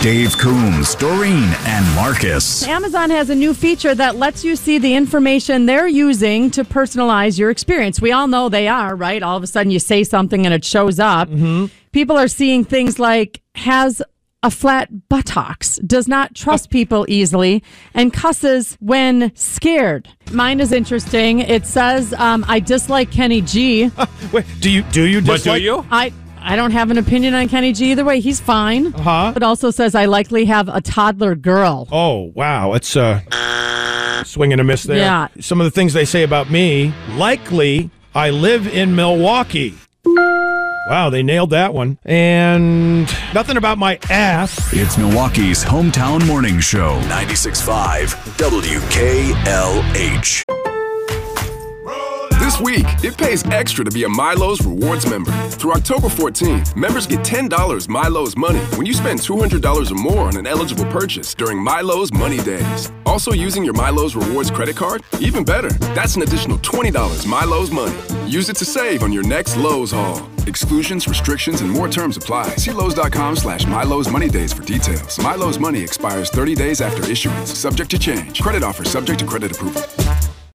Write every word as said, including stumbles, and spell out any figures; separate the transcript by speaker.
Speaker 1: Dave Coombs, Doreen, and Marcus.
Speaker 2: Amazon has a new feature that lets you see the information they're using to personalize your experience. We all know they are, right? All of a sudden you say something and it shows up.
Speaker 3: Mm-hmm.
Speaker 2: People are seeing things like has a flat buttocks, does not trust people easily, and cusses when scared. Mine is interesting. It says, um, I dislike Kenny G.
Speaker 3: Wait, do you do you
Speaker 4: But
Speaker 3: dislike?
Speaker 4: do you?
Speaker 2: I I don't have an opinion on Kenny G either way. He's fine.
Speaker 3: Uh-huh.
Speaker 2: But also says I likely have a toddler girl.
Speaker 3: Oh, wow. It's uh, swing and a miss there.
Speaker 2: Yeah.
Speaker 3: Some of the things they say about me. Likely, I live in Milwaukee. Wow, they nailed that one. And nothing about my ass.
Speaker 1: It's Milwaukee's hometown morning show. ninety-six point five W K L H.
Speaker 5: This week, it pays extra to be a Milo's Rewards member. Through October fourteenth, members get ten dollars Milo's Money when you spend two hundred dollars or more on an eligible purchase during Milo's Money Days. Also using your Milo's Rewards credit card? Even better, that's an additional twenty dollars Milo's Money. Use it to save on your next Lowe's haul. Exclusions, restrictions, and more terms apply. See Lowe's.com slash Milo's Money Days for details. Milo's Money expires thirty days after issuance, subject to change. Credit offer subject to credit approval.